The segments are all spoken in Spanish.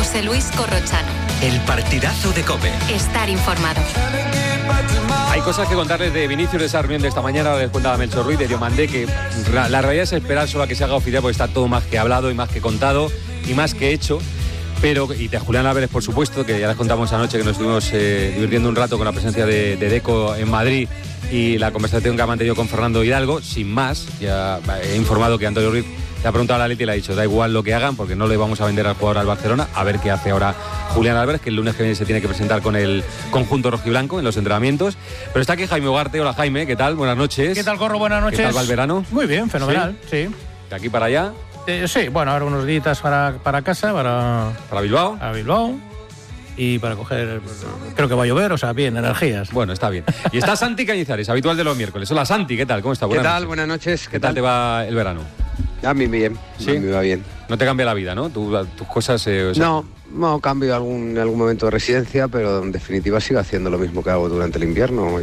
José Luis Corrochano. El partidazo de COPE. Estar informado. Hay cosas que contarles de Vinicius, de esa reunión de esta mañana. Les cuenta Melchor Ruiz, de Diomandé, que la realidad es esperar solo a que se haga oficial, porque está todo más que hablado y más que contado y más que hecho. Pero, y de Julián Álvarez, por supuesto, que ya les contamos anoche que nos estuvimos divirtiendo un rato con la presencia de Deco en Madrid y la conversación que ha mantenido con Fernando Hidalgo. Sin más, ya he informado que Antonio Ruiz le ha preguntado a la Leti y le ha dicho: da igual lo que hagan, porque no le vamos a vender al jugador al Barcelona. A ver qué hace ahora Julián Álvarez, que el lunes que viene se tiene que presentar con el conjunto rojiblanco en los entrenamientos. Pero está aquí Jaime Ugarte. Hola, Jaime, ¿qué tal? Buenas noches. ¿Qué tal, Corro? Buenas noches. ¿Qué tal va el verano? Muy bien, fenomenal, sí. ¿De aquí para allá? Sí, bueno, ahora unos días para casa, ¿Para Bilbao? A Bilbao. Y para coger, creo que va a llover, o sea, bien, energías. Bueno, está bien. Y está Santi Cañizares, habitual de los miércoles. Hola, Santi, ¿qué tal? ¿Cómo está? ¿Qué tal? Buenas noches. ¿Qué tal te va el verano? A mí bien, ¿Sí? A mí me va bien. No te cambia la vida, ¿no? Tus cosas... o sea... No, cambio en algún momento de residencia, pero en definitiva sigo haciendo lo mismo que hago durante el invierno.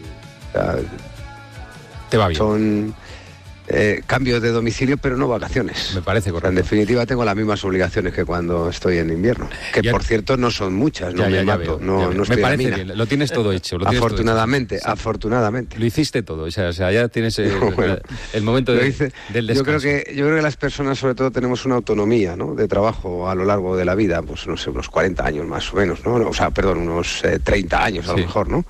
Te va bien. Son cambios de domicilio, pero no vacaciones. Me parece correcto. En definitiva tengo las mismas obligaciones que cuando estoy en invierno, que ya, por cierto no son muchas, no me mato, no estoy me parece a la mina. bien, lo tienes todo hecho. Afortunadamente, todo hecho. Afortunadamente. Lo hiciste todo, o sea ya tienes el momento del descanso. Yo creo que las personas sobre todo tenemos una autonomía, ¿no?, de trabajo a lo largo de la vida, pues no sé, unos 40 años más o menos, ¿no? O sea, perdón, unos 30 años a lo mejor, ¿no?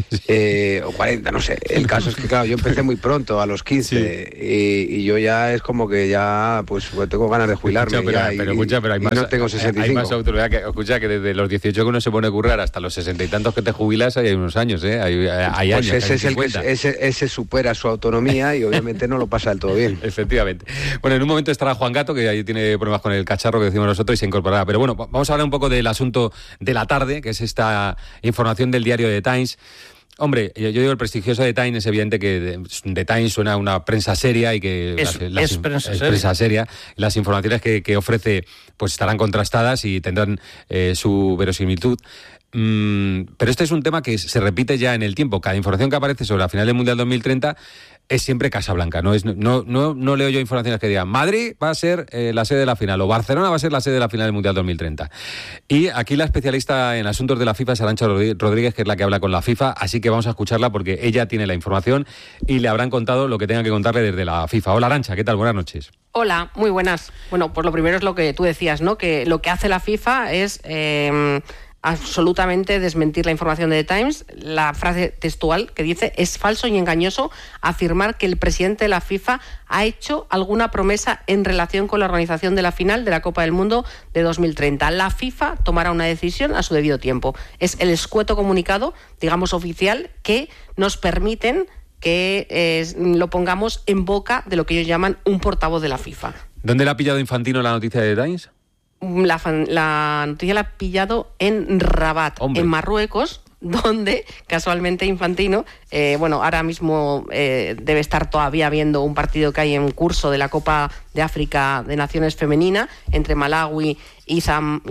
O 40, no sé. El caso es que, claro, yo empecé muy pronto, a los 15, y yo ya es como que ya, pues tengo ganas de jubilarme. Pero hay más, no tengo 65. Hay más autoridad que, escucha, que desde los 18 que uno se pone a currar hasta los 60 y tantos que te jubilas, hay unos años, ¿eh? Hay pues años. Ese supera su autonomía y obviamente no lo pasa del todo bien. Efectivamente. Bueno, en un momento estará Juan Gato, que ahí tiene problemas con el cacharro que decimos nosotros, y se incorporará. Pero bueno, vamos a hablar un poco del asunto de la tarde, que es esta información del diario The Times. Hombre, yo digo el prestigioso The Times, es evidente que The Times suena a una prensa seria y que es prensa seria. Las informaciones que ofrece pues estarán contrastadas y tendrán su verosimilitud. Pero este es un tema que se repite ya en el tiempo. Cada información que aparece sobre la final del Mundial 2030 es siempre Casablanca. No leo yo informaciones que digan Madrid va a ser la sede de la final o Barcelona va a ser la sede de la final del Mundial 2030. Y aquí la especialista en asuntos de la FIFA es Arantxa Rodríguez, que es la que habla con la FIFA, así que vamos a escucharla porque ella tiene la información y le habrán contado lo que tenga que contarle desde la FIFA. Hola, Arantxa, ¿qué tal? Buenas noches. Hola, muy buenas. Bueno, pues lo primero es lo que tú decías, ¿no? Que lo que hace la FIFA es absolutamente desmentir la información de The Times. La frase textual que dice: es falso y engañoso afirmar que el presidente de la FIFA ha hecho alguna promesa en relación con la organización de la final de la Copa del Mundo de 2030. La FIFA tomará una decisión a su debido tiempo. Es el escueto comunicado, digamos, oficial, que nos permiten que lo pongamos en boca de lo que ellos llaman un portavoz de la FIFA. ¿Dónde le ha pillado Infantino la noticia de The Times? La noticia la ha pillado en Rabat, en Marruecos, donde casualmente Infantino, ahora mismo debe estar todavía viendo un partido que hay en curso de la Copa de África de Naciones Femenina entre Malawi y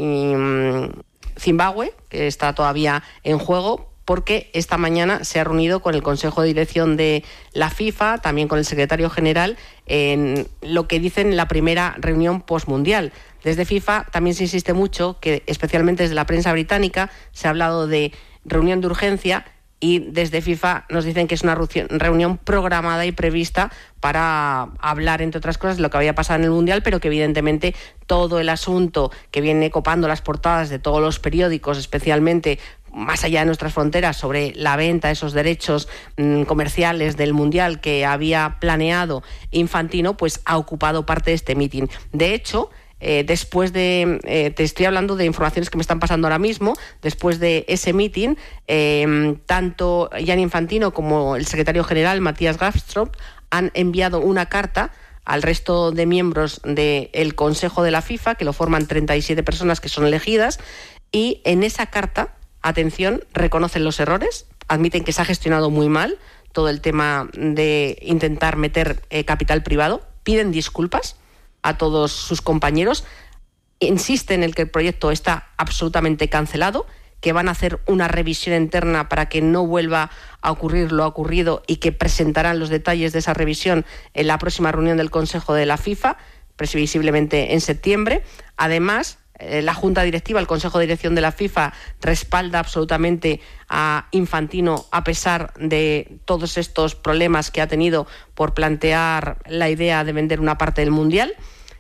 Zimbabue, que está todavía en juego, porque esta mañana se ha reunido con el Consejo de Dirección de la FIFA, también con el secretario general, en lo que dicen la primera reunión postmundial. Desde FIFA también se insiste mucho que, especialmente desde la prensa británica, se ha hablado de reunión de urgencia, y desde FIFA nos dicen que es una reunión programada y prevista para hablar, entre otras cosas, de lo que había pasado en el Mundial, pero que evidentemente todo el asunto que viene copando las portadas de todos los periódicos, especialmente más allá de nuestras fronteras, sobre la venta de esos derechos comerciales del Mundial que había planeado Infantino, pues ha ocupado parte de este mitin. De hecho, después de... te estoy hablando de informaciones que me están pasando ahora mismo. Después de ese mitin, tanto Gianni Infantino como el secretario general, Matías Grafström, han enviado una carta al resto de miembros del Consejo de la FIFA, que lo forman 37 personas que son elegidas, y en esa carta, atención, reconocen los errores, admiten que se ha gestionado muy mal todo el tema de intentar meter capital privado, piden disculpas a todos sus compañeros, insisten en que el proyecto está absolutamente cancelado, que van a hacer una revisión interna para que no vuelva a ocurrir lo ocurrido y que presentarán los detalles de esa revisión en la próxima reunión del Consejo de la FIFA, previsiblemente en septiembre. Además, la Junta Directiva, el Consejo de Dirección de la FIFA, respalda absolutamente a Infantino a pesar de todos estos problemas que ha tenido por plantear la idea de vender una parte del Mundial.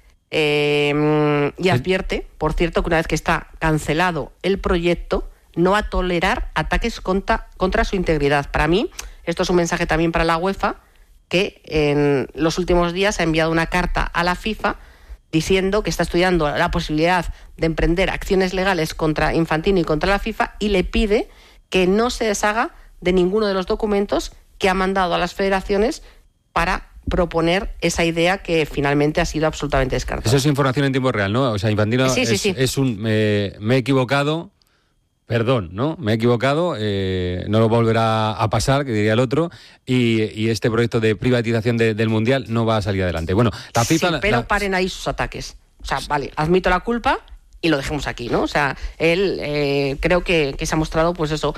Y advierte, por cierto, que una vez que está cancelado el proyecto, no va a tolerar ataques contra su integridad. Para mí, esto es un mensaje también para la UEFA, que en los últimos días ha enviado una carta a la FIFA diciendo que está estudiando la posibilidad de emprender acciones legales contra Infantino y contra la FIFA, y le pide que no se deshaga de ninguno de los documentos que ha mandado a las federaciones para proponer esa idea que finalmente ha sido absolutamente descartada. Eso es información en tiempo real, ¿no? O sea, Infantino sí. es un... me he equivocado... Perdón, ¿no? Me he equivocado, no lo volverá a pasar, que diría el otro, y este proyecto de privatización del Mundial no va a salir adelante. Bueno, la FIFA... Sí, pero paren ahí sus ataques. O sea, vale, admito la culpa y lo dejemos aquí, ¿no? O sea, él creo que se ha mostrado, pues eso,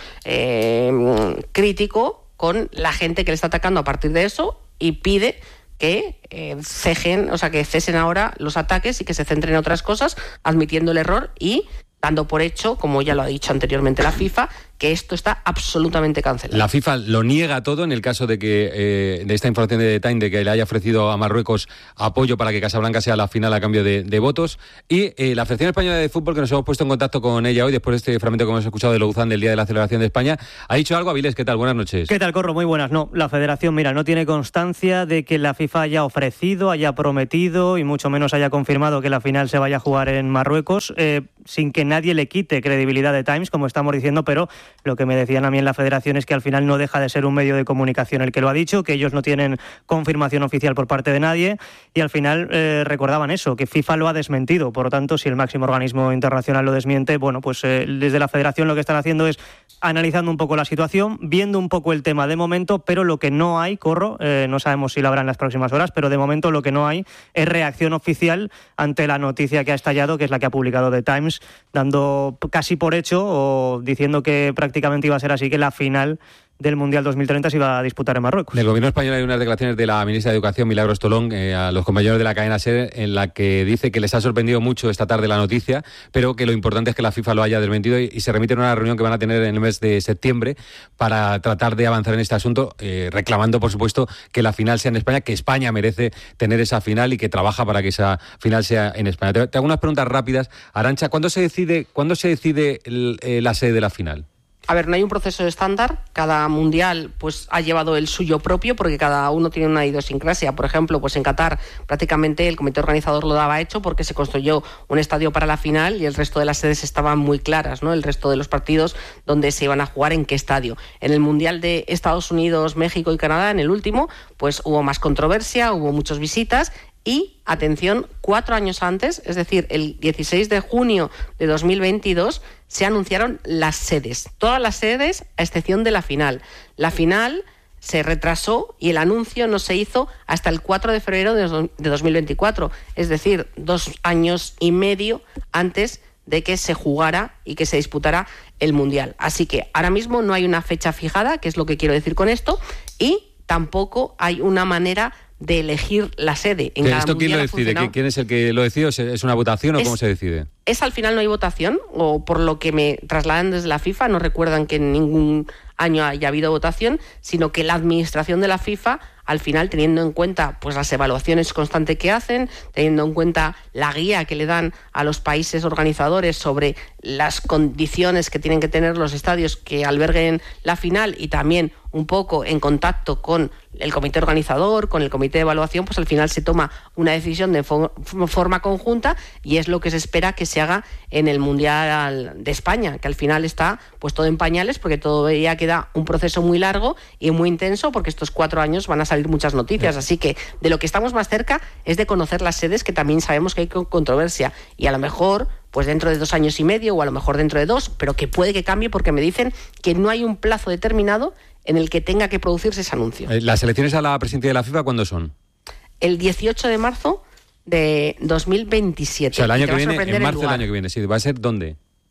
crítico con la gente que le está atacando a partir de eso, y pide que que cesen ahora los ataques y que se centren en otras cosas, admitiendo el error y dando por hecho, como ya lo ha dicho anteriormente la FIFA, que esto está absolutamente cancelado. La FIFA lo niega todo en el caso de que de esta información de The Time, de que le haya ofrecido a Marruecos apoyo para que Casablanca sea la final a cambio de votos. Y la Federación Española de Fútbol, que nos hemos puesto en contacto con ella hoy, después de este fragmento que hemos escuchado de Louzán del Día de la Celebración de España, ha dicho algo. Avilés, ¿qué tal? Buenas noches. ¿Qué tal, Corro? Muy buenas. No, la Federación, mira, no tiene constancia de que la FIFA haya ofrecido, haya prometido y mucho menos haya confirmado que la final se vaya a jugar en Marruecos, sin que nadie le quite credibilidad de Times, como estamos diciendo, pero lo que me decían a mí en la Federación es que al final no deja de ser un medio de comunicación el que lo ha dicho, que ellos no tienen confirmación oficial por parte de nadie, y al final recordaban eso, que FIFA lo ha desmentido. Por lo tanto, si el máximo organismo internacional lo desmiente, bueno, pues desde la Federación lo que están haciendo es analizando un poco la situación, viendo un poco el tema de momento, pero lo que no hay, Corro, no sabemos si lo habrá en las próximas horas, pero de momento lo que no hay es reacción oficial ante la noticia que ha estallado, que es la que ha publicado The Times, dando casi por hecho o diciendo que prácticamente iba a ser así, que la final del Mundial 2030 se iba a disputar en Marruecos. Del gobierno español hay unas declaraciones de la ministra de Educación, Milagros Tolón, a los compañeros de la cadena SER, en la que dice que les ha sorprendido mucho esta tarde la noticia, pero que lo importante es que la FIFA lo haya desmentido, y se remiten a una reunión que van a tener en el mes de septiembre para tratar de avanzar en este asunto, reclamando, por supuesto, que la final sea en España, que España merece tener esa final y que trabaja para que esa final sea en España. Te hago unas preguntas rápidas. Arantxa, ¿cuándo se decide la sede de la final? A ver, no hay un proceso estándar. Cada mundial pues ha llevado el suyo propio, porque cada uno tiene una idiosincrasia. Por ejemplo, pues en Qatar prácticamente el comité organizador lo daba hecho porque se construyó un estadio para la final y el resto de las sedes estaban muy claras, ¿no? El resto de los partidos donde se iban a jugar, en qué estadio. En el mundial de Estados Unidos, México y Canadá, en el último, pues hubo más controversia, hubo muchas visitas. Y, atención, 4 años antes, es decir, el 16 de junio de 2022, se anunciaron las sedes. Todas las sedes, a excepción de la final. La final se retrasó y el anuncio no se hizo hasta el 4 de febrero de 2024. Es decir, 2 años y medio antes de que se jugara y que se disputara el Mundial. Así que ahora mismo no hay una fecha fijada, que es lo que quiero decir con esto, y tampoco hay una manera de elegir la sede. En cada ¿Esto quién lo decide? ¿Quién es el que lo decide? ¿Es una votación o cómo se decide? Al final no hay votación, o por lo que me trasladan desde la FIFA, no recuerdan que en ningún año haya habido votación, sino que la administración de la FIFA, al final, teniendo en cuenta pues las evaluaciones constantes que hacen, teniendo en cuenta la guía que le dan a los países organizadores sobre las condiciones que tienen que tener los estadios que alberguen la final, y también un poco en contacto con el comité organizador, con el comité de evaluación, pues al final se toma una decisión de forma conjunta, y es lo que se espera que se haga en el Mundial de España, que al final está pues todo en pañales, porque todavía queda un proceso muy largo y muy intenso, porque estos 4 años van a salir muchas noticias. Así que de lo que estamos más cerca es de conocer las sedes, que también sabemos que hay controversia, y a lo mejor pues dentro de 2 años y medio, o a lo mejor dentro de 2, pero que puede que cambie, porque me dicen que no hay un plazo determinado en el que tenga que producirse ese anuncio. ¿Las elecciones a la presidencia de la FIFA cuándo son? El 18 de marzo de 2027. O sea, el año que viene, en marzo del año que viene, sí. ¿Va a ser dónde?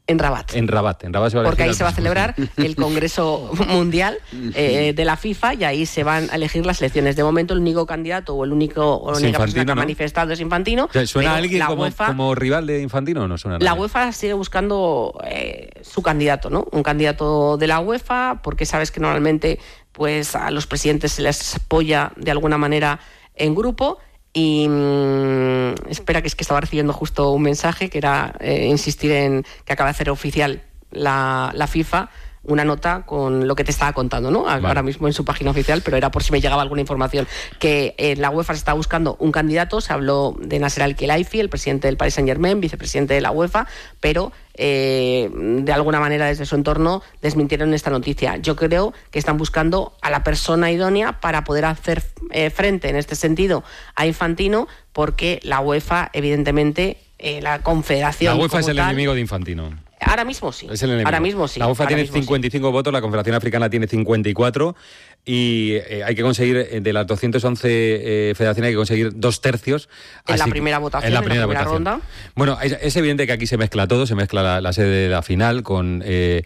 En Rabat. En Rabat se va a elegir. Porque ahí se va a celebrar el Congreso Mundial de la FIFA y ahí se van a elegir las elecciones. De momento el único candidato o la única persona que ha manifestado es Infantino. O sea, ¿suena a alguien como rival de Infantino o no suena a nadie? La UEFA sigue buscando su candidato, ¿no? Un candidato de la UEFA, porque sabes que normalmente pues a los presidentes se les apoya de alguna manera en grupo. Y espera, que es que estaba recibiendo justo un mensaje que era insistir en que acaba de hacer oficial la FIFA una nota con lo que te estaba contando, ¿no? Vale. Ahora mismo en su página oficial, pero era por si me llegaba alguna información. Que la UEFA se está buscando un candidato. Se habló de Nasser Al-Khelaifi, el presidente del Paris Saint-Germain, vicepresidente de la UEFA, pero de alguna manera desde su entorno desmintieron esta noticia. Yo creo que están buscando a la persona idónea para poder hacer frente en este sentido a Infantino, porque la UEFA, evidentemente, la confederación... La UEFA es el enemigo de Infantino. Ahora mismo sí. Es el enemigo. Ahora mismo sí. La UEFA tiene 55 votos, la Confederación Africana tiene 54 y hay que conseguir, de las 211 federaciones, hay que conseguir 2/3. En la primera votación, en la primera ronda. Bueno, es evidente que aquí se mezcla todo, se mezcla la sede de la final con... el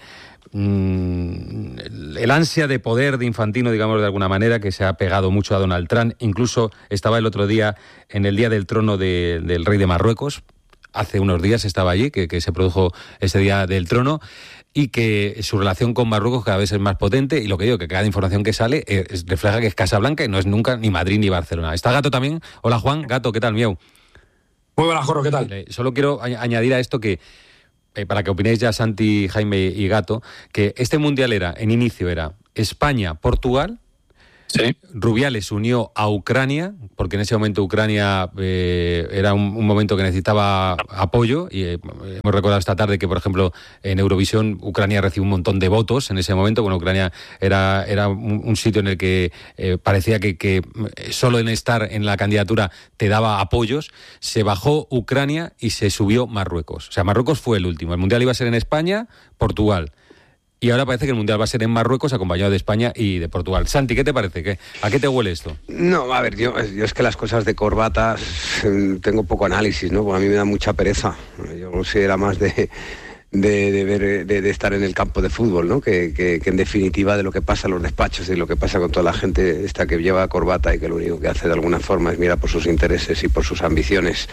ansia de poder de Infantino, digamos de alguna manera, que se ha pegado mucho a Donald Trump. Incluso estaba el otro día en el Día del Trono del rey de Marruecos. Hace unos días estaba allí, que se produjo ese Día del Trono, y que su relación con Marruecos cada vez es más potente, y lo que digo, que cada información que sale refleja que es Casablanca y no es nunca ni Madrid ni Barcelona. ¿Está Gato también? Hola Juan, Gato, ¿qué tal, miau? Muy buenas, Jorge, ¿qué tal? Solo quiero añadir a esto que, para que opinéis ya Santi, Jaime y Gato, que este Mundial en inicio era España-Portugal. Sí. Rubiales unió a Ucrania, porque en ese momento Ucrania era un momento que necesitaba apoyo, y hemos recordado esta tarde que, por ejemplo, en Eurovisión Ucrania recibió un montón de votos en ese momento. Bueno, Ucrania era un sitio en el que parecía que solo en estar en la candidatura te daba apoyos. Se bajó Ucrania y se subió Marruecos. O sea, Marruecos fue el último. El Mundial iba a ser en España, Portugal. Y ahora parece que el Mundial va a ser en Marruecos, acompañado de España y de Portugal. Santi, ¿qué te parece? ¿A qué te huele esto? No, a ver, yo es que las cosas de corbatas tengo poco análisis, ¿no? Porque a mí me da mucha pereza. Yo considero más de estar en el campo de fútbol, ¿no? Que en definitiva de lo que pasa en los despachos y lo que pasa con toda la gente esta que lleva corbata y que lo único que hace de alguna forma es mirar por sus intereses y por sus ambiciones.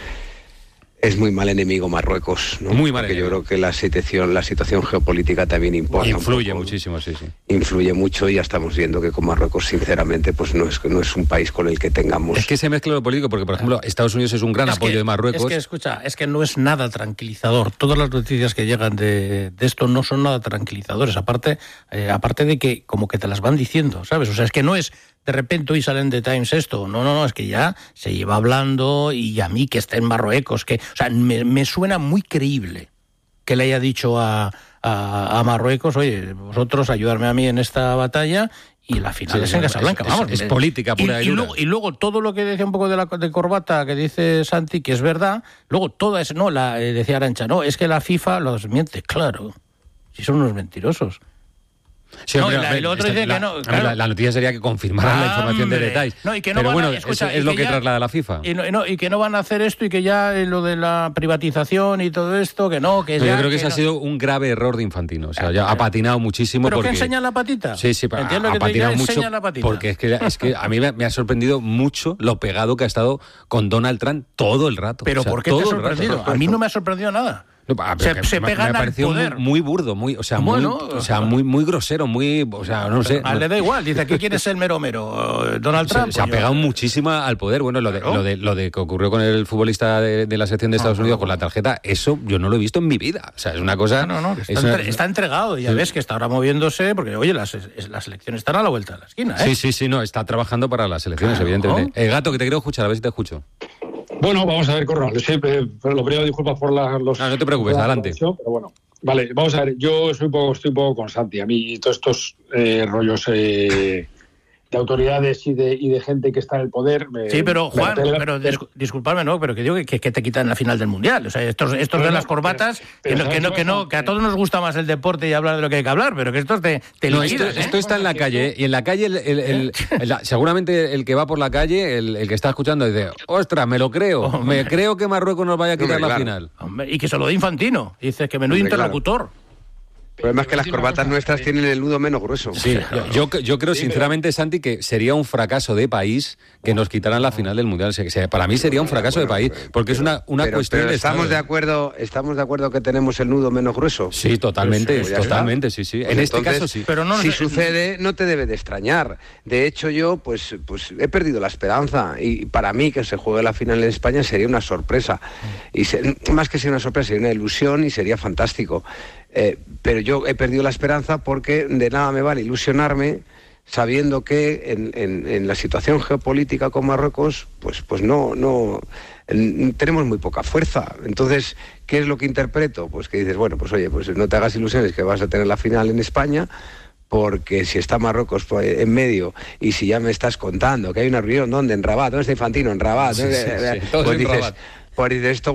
Es muy mal enemigo Marruecos, ¿no? Muy mal Porque enemigo. Yo creo que la situación geopolítica también importa. Influye muchísimo, sí. Influye mucho, y ya estamos viendo que con Marruecos, sinceramente, pues no es un país con el que tengamos... Es que se mezcla lo político, porque, por ejemplo, Estados Unidos es un gran apoyo de Marruecos. Es que no es nada tranquilizador. Todas las noticias que llegan de esto no son nada tranquilizadores. Aparte de que como que te las van diciendo, ¿sabes? O sea, es que no es... De repente hoy salen de Times esto. No, es que ya se lleva hablando, y a mí que está en Marruecos, o sea, me suena muy creíble que le haya dicho a Marruecos, oye, vosotros ayudarme a mí en esta batalla, y la final es en Casablanca, vamos. Es política pura y dura. Y luego todo lo que decía un poco de corbata, que dice Santi, que es verdad, luego toda es, decía Arantxa, es que la FIFA los miente, claro, si son unos mentirosos. Sí, el otro dice que no. Claro. La noticia sería que confirmaran la información de detalles. Pero bueno, es lo que traslada la FIFA. Y que no van a hacer esto, y que ya lo de la privatización y todo esto, que no, que yo creo que ese ha sido un grave error de Infantino. O sea, ya ha patinado muchísimo. ¿Pero porque... que enseña la patita? Sí, ha patinado mucho. Porque es que a mí me ha sorprendido mucho lo pegado que ha estado con Donald Trump todo el rato. ¿Pero por qué te ha sorprendido? A mí no me ha sorprendido nada. Se pegan al poder. Muy burdo, muy grosero, no sé. Le da igual, dice que quiere ser mero. Donald Trump. Se ha pegado muchísimo al poder. Bueno, lo de que ocurrió con el futbolista de la selección de Estados Unidos con la tarjeta, eso yo no lo he visto en mi vida. O sea, es una cosa... Está entregado, y ya ves que está ahora moviéndose, porque oye, las elecciones están a la vuelta de la esquina, ¿eh? Sí, está trabajando para las elecciones, evidentemente. Gato, que te quiero escuchar, a ver si te escucho. Bueno, vamos a ver, Corral. Siempre, lo primero, disculpas por los... No te preocupes, adelante. Pero bueno, vale, vamos a ver. Yo estoy un poco con Santi. A mí todos estos rollos autoridades y de gente que está en el poder. Sí, pero Juan, disculpadme, ¿no? Pero que digo que te quitan la final del Mundial. O sea, estos de las corbatas, que a todos nos gusta más el deporte y hablar de lo que hay que hablar, pero que estos te liquidan, esto está en la calle, y en la calle seguramente el que va por la calle, el que está escuchando dice, ostras, me lo creo, me creo que Marruecos nos vaya a quitar la final. Hombre, y que se lo dé Infantino. Dices que menudo interlocutor. Claro. El problema es que las corbatas nuestras tienen el nudo menos grueso. Sí, yo creo sinceramente, Santi, que sería un fracaso de país que nos quitaran la final del Mundial. Para mí sería un fracaso de país, porque es una cuestión de estamos Estado. ¿Estamos de acuerdo que tenemos el nudo menos grueso? Sí, totalmente, sí. Pues en este caso sí. Pero si sucede, no te debe de extrañar. De hecho, yo pues he perdido la esperanza, y para mí que se juegue la final en España sería una sorpresa. Y más que ser una sorpresa, sería una ilusión y sería fantástico. Pero yo he perdido la esperanza porque de nada me vale ilusionarme sabiendo que en la situación geopolítica con Marruecos pues no tenemos muy poca fuerza. Entonces, ¿qué es lo que interpreto? Pues que dices, bueno, pues oye, pues no te hagas ilusiones que vas a tener la final en España, porque si está Marruecos en medio y si ya me estás contando que hay una reunión, ¿dónde? En Rabat, ¿dónde está Infantino? En Rabat. Pues dices... Pues dice, esto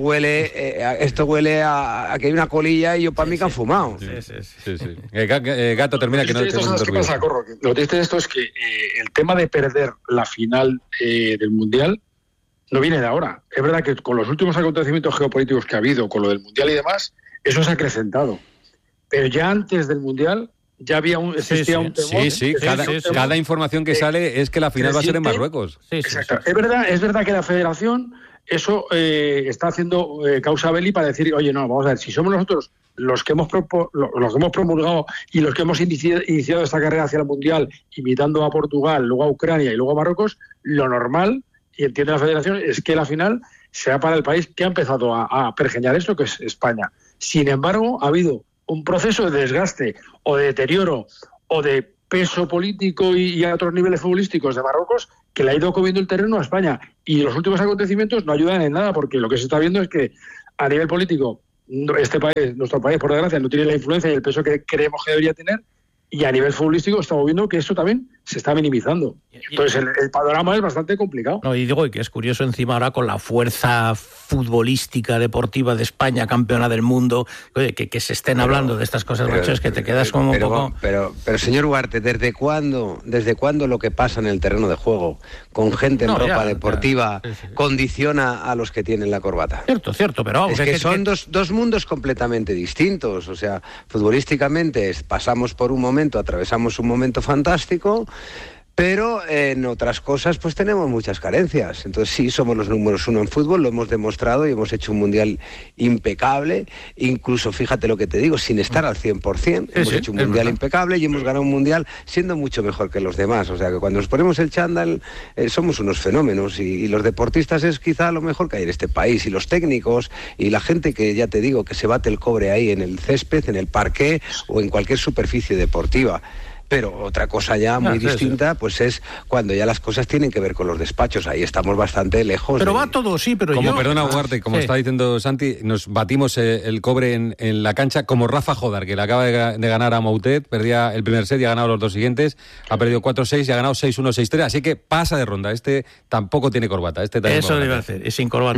huele a que hay una colilla y yo para mí que han fumado. Sí. Gato, termina que no... ¿Qué pasa, Corro? Lo triste de esto es que el tema de perder la final del Mundial no viene de ahora. Es verdad que con los últimos acontecimientos geopolíticos que ha habido, con lo del Mundial y demás, eso se ha acrecentado. Pero ya antes del Mundial ya existía un temor. Cada información que sale es que la final va a ser en Marruecos. Exacto. Es verdad que la Federación... Eso está haciendo causa belli para decir, oye, no, vamos a ver, si somos nosotros los que hemos promulgado y los que hemos iniciado esta carrera hacia el Mundial, imitando a Portugal, luego a Ucrania y luego a Marruecos, lo normal, y entiende la Federación, es que la final sea para el país que ha empezado a pergeñar esto, que es España. Sin embargo, ha habido un proceso de desgaste o de deterioro o de peso político y a otros niveles futbolísticos de Marruecos que le ha ido comiendo el terreno a España, y los últimos acontecimientos no ayudan en nada, porque lo que se está viendo es que a nivel político nuestro país, por desgracia, no tiene la influencia y el peso que creemos que debería tener, y a nivel futbolístico estamos viendo que esto también se está minimizando. Entonces el panorama es bastante complicado. No, y digo que es curioso encima ahora con la fuerza futbolística deportiva de España, campeona del mundo, que se estén hablando de estas cosas, macho, es que te quedas como un poco... Pero señor Ugarte, ¿desde cuándo lo que pasa en el terreno de juego con gente en ropa deportiva condiciona a los que tienen la corbata? Cierto, pero vamos, es que son dos mundos completamente distintos. O sea, futbolísticamente atravesamos un momento fantástico, pero en otras cosas pues tenemos muchas carencias. Entonces sí, somos los números uno en fútbol, lo hemos demostrado y hemos hecho un mundial impecable, incluso fíjate lo que te digo, sin estar al 100%, hemos hecho un mundial impecable y hemos ganado un mundial siendo mucho mejor que los demás. O sea que cuando nos ponemos el chándal somos unos fenómenos, y los deportistas es quizá lo mejor que hay en este país, y los técnicos y la gente que ya te digo que se bate el cobre ahí en el césped, en el parqué o en cualquier superficie deportiva. Pero otra cosa ya muy distinta, pues es cuando ya las cosas tienen que ver con los despachos. Ahí estamos bastante lejos. Pero va todo, sí, pero Perdona, Ugarte, como está diciendo Santi, nos batimos el cobre en la cancha, como Rafa Jodar, que le acaba de ganar a Moutet, perdía el primer set y ha ganado los dos siguientes, ha perdido 4-6 y ha ganado 6-1, 6-3, así que pasa de ronda. Este tampoco tiene corbata. Eso debe hacer, es sin corbata.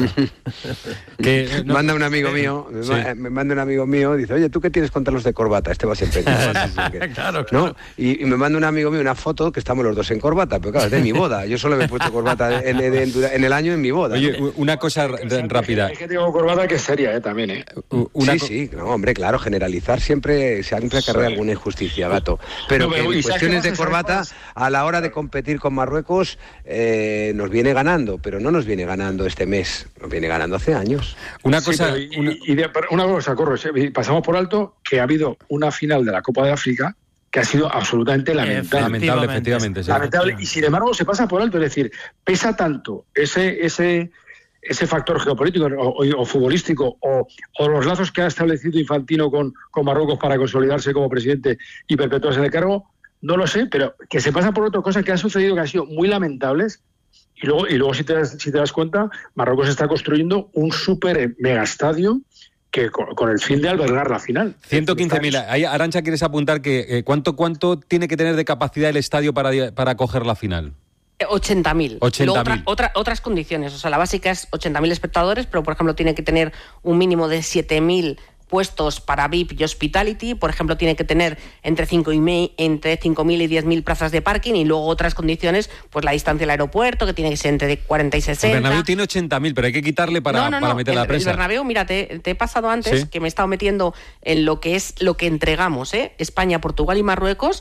Manda un amigo mío, me manda un amigo mío, dice, oye, ¿tú qué tienes contra los de corbata? Este va siempre. Claro. ¿No? Y me manda un amigo mío una foto que estamos los dos en corbata, pero claro, es de mi boda. Yo solo me he puesto corbata en el año en mi boda. Oye, una cosa rápida. Hay que tengo corbata que es seria, también, no, hombre, claro, generalizar siempre acarrea alguna injusticia, Gato. Pero que en cuestiones de corbata, a la hora de competir con Marruecos, nos viene ganando, pero no nos viene ganando este mes, nos viene ganando hace años. Una cosa, Corro, pasamos por alto que ha habido una final de la Copa de África que ha sido absolutamente lamentable, efectivamente. Lamentable, y sin embargo se pasa por alto, es decir, pesa tanto ese factor geopolítico o futbolístico o los lazos que ha establecido Infantino con Marruecos para consolidarse como presidente y perpetuarse en el cargo, no lo sé, pero que se pasa por alto cosas que han sucedido que han sido muy lamentables, y luego si te das cuenta, Marruecos está construyendo un súper megaestadio que con el fin de albergar la final. 115.000. Arantxa, ¿quieres apuntar que cuánto tiene que tener de capacidad el estadio para acoger la final? 80.000. 80.000. Otras condiciones. O sea, la básica es 80.000 espectadores, pero por ejemplo tiene que tener un mínimo de 7.000 puestos para VIP y Hospitality. Por ejemplo, tiene que tener entre 5.000 y 10.000 plazas de parking, y luego otras condiciones, pues la distancia al aeropuerto, que tiene que ser entre 40 y 60. El Bernabéu tiene 80.000, pero hay que quitarle para meter la prensa. El Bernabéu, mira, te he pasado antes, ¿sí? Que me he estado metiendo en lo que entregamos, España, Portugal y Marruecos.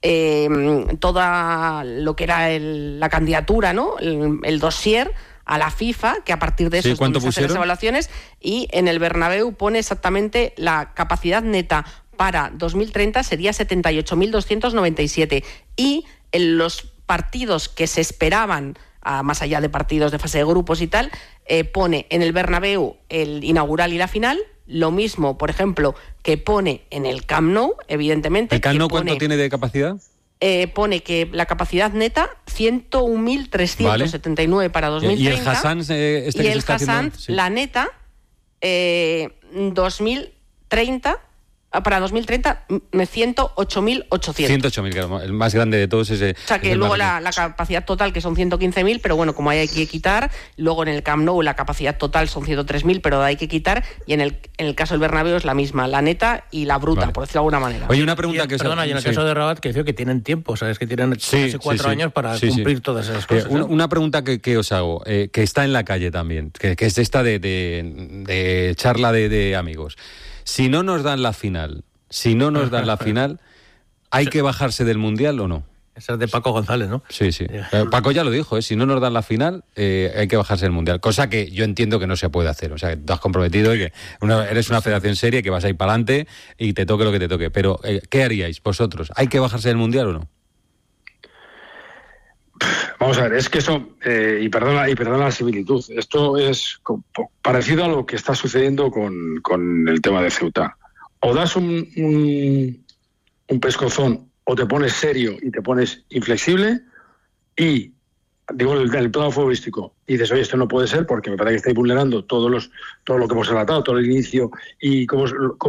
Toda lo que era la candidatura, ¿no? El dossier a la FIFA, que a partir de eso sí, ¿cuánto pusieron las evaluaciones, y en el Bernabéu pone exactamente la capacidad neta para 2030 sería 78.297, y en los partidos que se esperaban, más allá de partidos de fase de grupos y tal, pone en el Bernabéu el inaugural y la final. Lo mismo, por ejemplo, que pone en el Camp Nou, evidentemente. ¿El Camp Nou cuánto tiene de capacidad? Pone que la capacidad neta 101.379 vale. Para 2030. ¿Y el Hassan y el Hassan, sí. La neta, 2030... Para 2030, 108.800. 108.000, claro, el más grande de todos ese. O sea, que luego la capacidad total, que son 115.000, pero bueno, como hay que quitar. Luego en el Camp Nou la capacidad total son 103.000, pero hay que quitar. Y en el caso del Bernabéu es la misma, la neta y la bruta, vale, por decirlo de alguna manera. Oye, una pregunta y en el caso de Rabat, que decía que tienen tiempo, ¿sabes? Que tienen casi 4 años para cumplir todas esas cosas. Una pregunta que os hago, que está en la calle también, que es esta de charla de amigos. Si no nos dan la final, ¿hay que bajarse del Mundial o no? Esa es de Paco González, ¿no? Sí. Paco ya lo dijo, si no nos dan la final, hay que bajarse del Mundial. Cosa que yo entiendo que no se puede hacer. O sea, que tú has comprometido y que eres una federación seria, que vas a ir para adelante y te toque lo que te toque. Pero, ¿qué haríais vosotros? ¿Hay que bajarse del Mundial o no? Vamos a ver, es que eso, y perdona la similitud, esto es parecido a lo que está sucediendo con el tema de Ceuta. O das un pescozón, o te pones serio y te pones inflexible, y digo el plano futbolístico, y dices, oye, esto no puede ser porque me parece que estáis vulnerando todo lo que hemos relatado, todo el inicio, y cómo